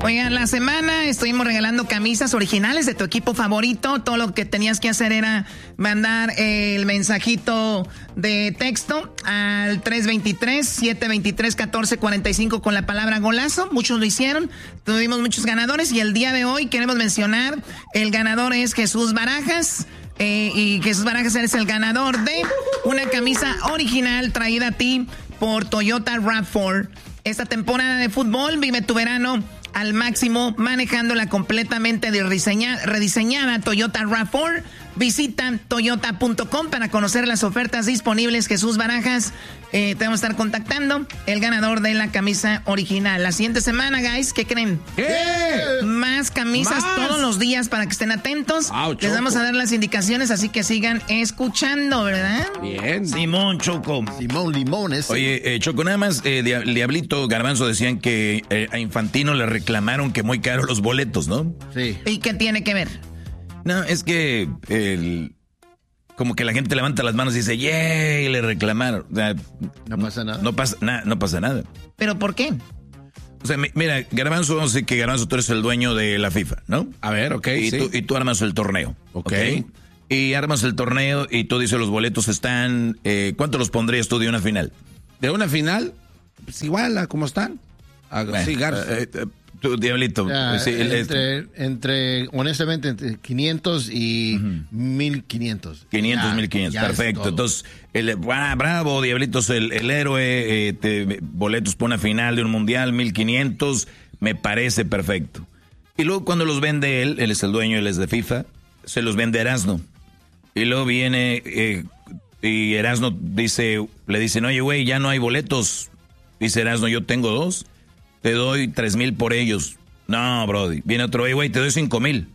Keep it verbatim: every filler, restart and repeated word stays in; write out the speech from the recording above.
Oigan, la semana estuvimos regalando camisas originales de tu equipo favorito. Todo lo que tenías que hacer era mandar el mensajito de texto al tres dos tres, siete dos tres, uno cuatro cuatro cinco con la palabra golazo. Muchos lo hicieron. Tuvimos muchos ganadores y el día de hoy queremos mencionar, el ganador es Jesús Barajas. Eh, y Jesús Barajas es el ganador de una camisa original traída a ti por Toyota RAV cuatro. Esta temporada de fútbol vive tu verano al máximo manejándola completamente rediseñada, rediseñada Toyota RAV cuatro. Visita toyota punto com para conocer las ofertas disponibles. Jesús Barajas, eh, te vamos a estar contactando, el ganador de la camisa original. La siguiente semana, guys, ¿qué creen? ¿Qué? Más camisas ¿Más? todos los días para que estén atentos. Wow, Les vamos a dar las indicaciones, así que sigan escuchando, ¿verdad? Bien. Simón, Choco. Simón Limones. Oye, eh, Choco, nada más, eh, Diablito, Garbanzo decían que eh, a Infantino le reclamaron que muy caros los boletos, ¿no? Sí. ¿Y qué tiene que ver? No, es que el, como que la gente levanta las manos y dice, ¡yay! Le reclamaron. O sea, no pasa nada. No pasa, na, no pasa nada. ¿Pero por qué? O sea, mira, Garbanzo, vamos a decir que Garbanzo, tú eres el dueño de la FIFA, ¿no? A ver, ok, y, sí. tú, y tú armas el torneo. Ok. ¿Okay? Y armas el torneo y tú dices los boletos están... Eh, ¿Cuánto los pondrías tú de una final? ¿De una final? Pues igual a como están. A, bueno, sí, Garza. Eh, eh, tú, Diablito. Ya, pues, sí, entre, el, entre, honestamente, entre quinientos y uh-huh. mil quinientos. quinientos, mil quinientos, perfecto. Entonces, el, ah, bravo, Diablitos, el, el héroe, eh, te, boletos por una final de un mundial, mil quinientos, me parece perfecto. Y luego cuando los vende él, él es el dueño, él es de FIFA, se los vende Erasno. Y luego viene, eh, y Erasno dice, le dicen, oye, güey, ya no hay boletos. Dice Erasno, yo tengo dos, te doy tres mil por ellos. No, brody. Viene otro, güey, te doy cinco mil.